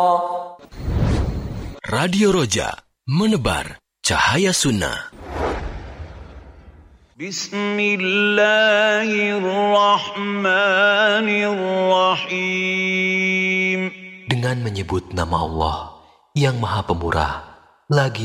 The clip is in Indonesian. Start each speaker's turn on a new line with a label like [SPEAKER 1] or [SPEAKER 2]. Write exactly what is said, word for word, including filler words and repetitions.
[SPEAKER 1] Radio Roja, menebar cahaya sunnah.
[SPEAKER 2] Bismillahirrahmanirrahim.
[SPEAKER 1] Dengan menyebut nama Allah yang Maha Pemurah, lagi